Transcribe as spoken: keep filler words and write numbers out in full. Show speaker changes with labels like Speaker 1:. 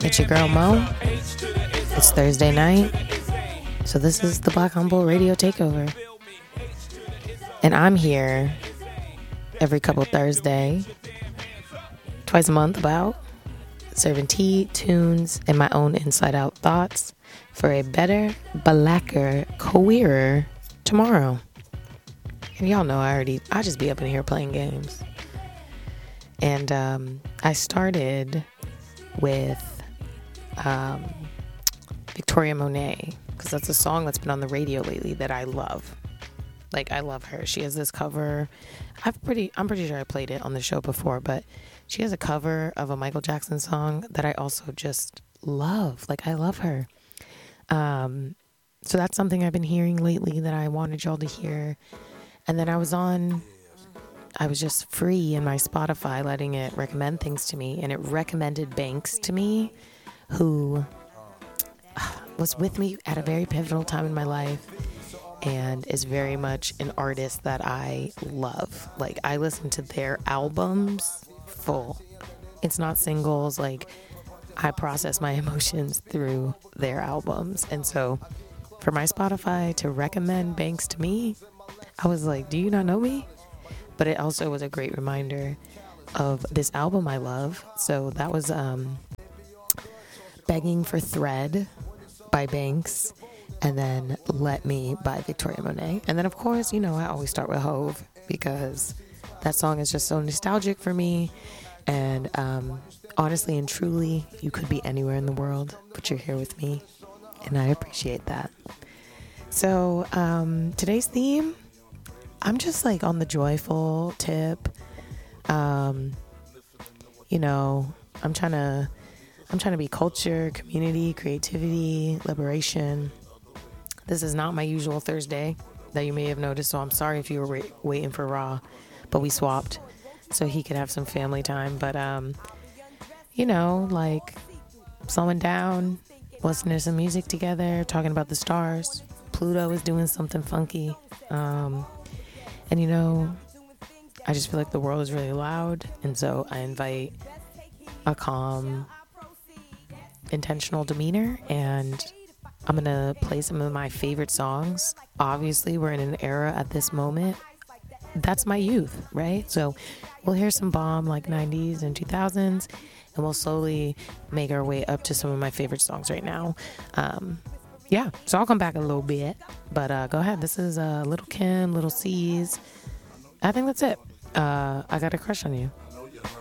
Speaker 1: It's your girl Mo. It's Thursday night. So this is the Black Humble Radio Takeover. And I'm here every couple Thursday, twice a month about, serving tea, tunes, and my own inside out thoughts for a better, blacker, queerer tomorrow. And y'all know I already, I just be up in here playing games. And um, I started with um, Victoria Monet, because that's a song that's been on the radio lately that I love. Like, I love her. She has this cover. I've pretty, I'm pretty sure I played it on the show before, but she has a cover of a Michael Jackson song that I also just love. Like, I love her. Um, so that's something I've been hearing lately that I wanted y'all to hear. And then I was on, I was just free in my Spotify letting it recommend things to me. And it recommended Banks to me, who was with me at a very pivotal time in my life and is very much an artist that I love. Like, I listen to their albums full. It's not singles. Like, I process my emotions through their albums. And so for my Spotify to recommend Banks to me, I was like, do you not know me? But it also was a great reminder of this album I love. So that was um, Begging for Thread by Banks, and then Let Me by Victoria Monet. And then, of course, you know, I always start with Hove because that song is just so nostalgic for me. And um, honestly and truly, you could be anywhere in the world, but you're here with me, and I appreciate that. So um, today's theme, I'm just like on the joyful tip. Um, you know, I'm trying to, I'm trying to be culture, community, creativity, liberation. This is not my usual Thursday that you may have noticed, so I'm sorry if you were wait, waiting for Raw, but we swapped so he could have some family time. But, um, you know, like slowing down, listening to some music together, talking about the stars. Pluto is doing something funky. Um, and, you know, I just feel like the world is really loud. And so I invite a calm, intentional demeanor, and I'm going to play some of my favorite songs. Obviously, we're in an era at this moment. That's my youth, right? So we'll hear some bomb like nineties and two thousands, and we'll slowly make our way up to some of my favorite songs right now. Um, yeah, so I'll come back a little bit, but uh, go ahead. This is uh, Little Kim, Little C's. I think that's it. Uh, I Got a Crush on You.